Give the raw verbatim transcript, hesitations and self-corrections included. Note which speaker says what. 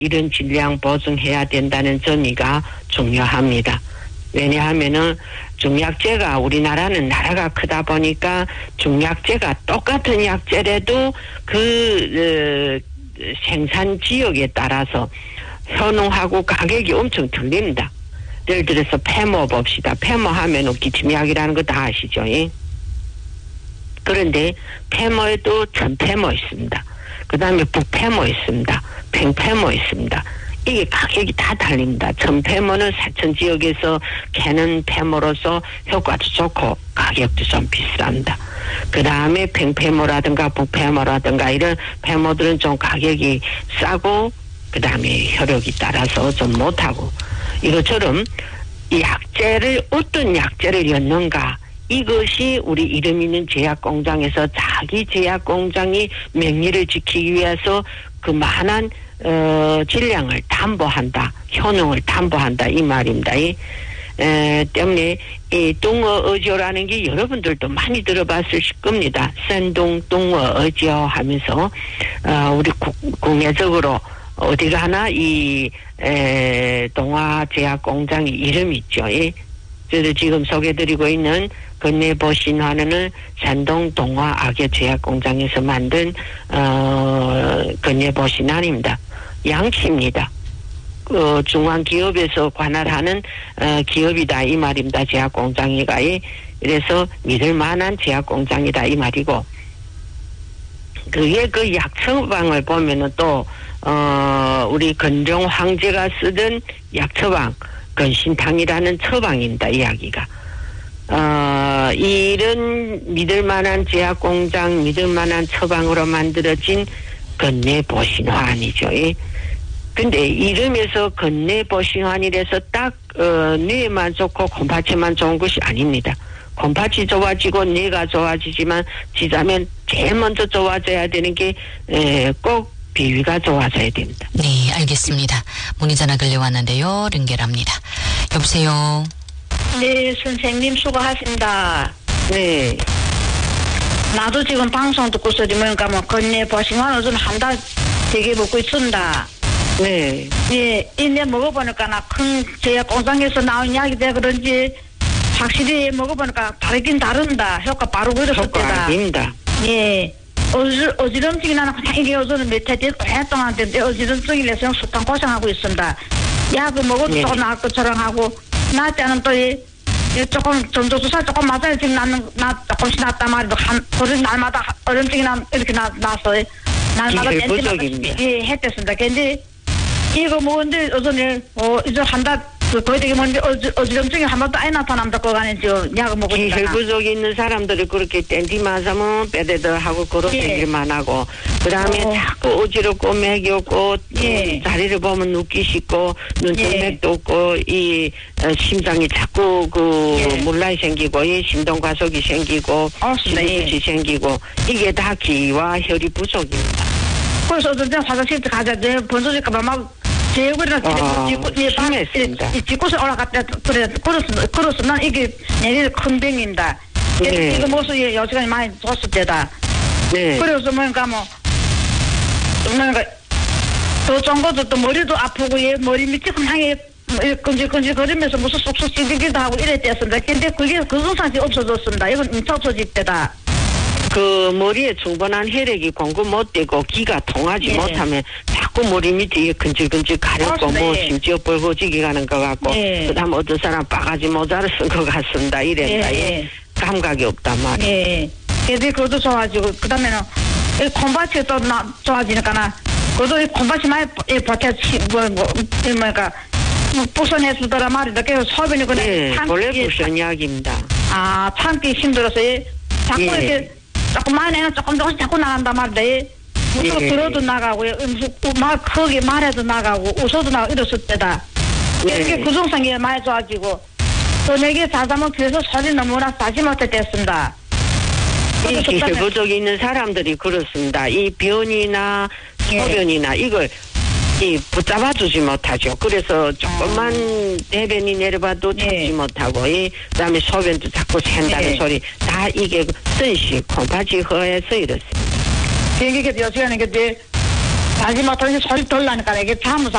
Speaker 1: 이런 질량 보증해야 된다는 점이가 중요합니다. 왜냐하면은 중약제가 우리나라는 나라가 크다 보니까 중약제가 똑같은 약제라도 그 어, 생산 지역에 따라서 현황하고 가격이 엄청 틀립니다. 예를 들어서 페모 봅시다. 페모 하면은 기침약이라는 거 다 아시죠? 예? 그런데 페모에도 전페모 있습니다. 그 다음에 북페모 있습니다. 팽페모 있습니다. 이게 가격이 다 달립니다. 전페모는 사천 지역에서 캐는 페모로서 효과도 좋고 가격도 좀 비쌉니다. 그 다음에 팽페모라든가 북페모라든가 이런 페모들은 좀 가격이 싸고 그 다음에 효력이 따라서 좀 못하고 이것처럼 약재를 어떤 약재를 였는가 이것이 우리 이름 있는 제약공장에서 자기 제약공장이 명예를 지키기 위해서 그만한 어, 질량을 담보한다. 효능을 담보한다. 이 말입니다. 이, 에, 때문에 이 동어어조라는 게 여러분들도 많이 들어봤을 겁니다. 산동 동어어조 하면서 어, 우리 국, 국내적으로 어디 가나 이 에, 동아제약공장이 이름이 있죠. 예. 그래서 지금 소개드리고 있는 건네보 신화는 산동 동화 악의 제약공장에서 만든 어, 건네보 신화입니다. 양치입니다. 어, 중앙기업에서 관할하는 어, 기업이다 이 말입니다. 제약공장이가. 예. 그래서 믿을 만한 제약공장이다 이 말이고 그게 그 약처방을 보면은 또 어, 우리 건종 황제가 쓰던 약처방, 건신탕이라는 처방입니다, 이야기가. 어, 이런 믿을 만한 제약공장, 믿을 만한 처방으로 만들어진 건네보신환이죠. 예. 근데 이름에서 건네보신환이라서 딱, 어, 뇌만 좋고 곰파치만 좋은 것이 아닙니다. 곰파치 좋아지고 뇌가 좋아지지만, 지자면 제일 먼저 좋아져야 되는 게, 에, 꼭 비위가 좋아져야 됩니다.
Speaker 2: 네, 알겠습니다. 문의 전화 걸려왔는데요. 연결합니다. 여보세요.
Speaker 3: 네, 선생님 수고하십니다.
Speaker 1: 네.
Speaker 3: 나도 지금 방송 듣고서 뭐니까 뭐 건네 보시면 요즘 한 달 되게 먹고 있습니다.
Speaker 1: 네.
Speaker 3: 예, 이내 먹어보니까 나 큰 제약 공장에서 나온 약이다 그런지 확실히 먹어보니까 다르긴 다른다. 효과 바로 그렸을 때다.
Speaker 1: 효과 아닙니다.
Speaker 3: 예. 어지, 어지럼증이 나는 그냥 이게 요즘은 몇해 됐, 오랫동안 됐는데 어지럼증이 내서 수탕 고생하고 있습니다. 약을 먹어도
Speaker 1: 네.
Speaker 3: 조금 나을 것처럼 하고, 나 때는 또 이, 이 조금 전조주사 조금 맞아야 지금 나는, 나 조금씩 낫단 말이도 한, 그런 날마다 어림증이 나, 이렇게 나, 나서, 날마다
Speaker 1: 기혈부족입니다.
Speaker 3: 예, 했댔습니다. 근데 이거 먹었는데 요즘에, 어, 이제 한 달, 그 거의 되게 뭔데 어지, 어지럼증이 한 번도 안 나타납니다. 그거는 지금 약을 먹고 있잖아.
Speaker 1: 기혈부족이 있는 사람들이 그렇게 땡디 맞으면 빼대들 하고 그러기만 예. 하고 그 다음에 어. 자꾸 어지럽고 맥이 없고 예. 자리를 보면 눕기 쉽고 눈동맥도 예. 없고 이 어, 심장이 자꾸 그 예. 물란이 생기고 이 심동과속이 생기고 심부치 예. 생기고 이게 다 기와 혈이 부족입니다.
Speaker 3: 그래서 어떤 때는 화장실 가자 내 번져질까봐 막 제 얼굴이나
Speaker 1: 심했습니다.
Speaker 3: 이 집곳에 올라갔다 그래 그렇습니다. 그렇습니다. 난 이게 내일 큰 병입니다. 네. 이거 모습이 여지간히 많이 줬을 때다.
Speaker 1: 네.
Speaker 3: 그래서 뭔가 뭐 뭔가 또 좋은 것도 또 머리도 아프고 예 머리 밑이 그냥 끈질끈질 거리면서 무슨 쑥쑥 찌르기도 하고 이랬댔습니다. 근데 그게 그 증상이 없어졌습니다. 이건 인차 없어질 때다.
Speaker 1: 그 머리에 충분한 혈액이 공급 못 되고 기가 통하지 예. 못하면 자꾸 머리 밑에 근질근질 가렵고 어, 뭐 예. 심지어 벌거지기 가는 것 같고 예. 그다음 어떤 사람 바가지 모자를 쓴 것 같습니다. 이랬다. 예. 예. 감각이 없단 말이에요.
Speaker 3: 예. 근데 그것도 좋아지고 그다음에는 이 콩밭이 또 나, 좋아지니까나 그것도 이 콩밭이 많이 버텨 뭐, 뭐, 뭐니까 부선해 주더라 말이다. 그래서 소변이 그냥
Speaker 1: 네, 원래 부선 약입니다.
Speaker 3: 아, 참기 힘들어서 예. 자꾸
Speaker 1: 예.
Speaker 3: 이렇게 조금 많이 내가 조금 조금씩 자꾸 나간단 말이다. 무슨
Speaker 1: 예.
Speaker 3: 들어도 나가고, 막 크게 말해도 나가고, 웃어도 나가고 이랬을 때다.
Speaker 1: 예.
Speaker 3: 이게 그 증상이 많이 좋아지고, 또 내게 자다면 그래서 소리 너무나 싸지 못했습니다.
Speaker 1: 이 기혈부족이 있는 사람들이 그렇습니다. 이 변이나 소변이나 예. 이걸 이 붙잡아주지 못하죠. 그래서 조금만 음. 대변이 내려봐도 참지 예. 못하고, 이 그다음에 소변도 자꾸 샌다는 예. 소리 다 이게 선시 콩팥이 허해서 이렇습니다.
Speaker 3: 비행기가 여시간에 그때 자지 못하는 소리 덜 나니까 이게 잠을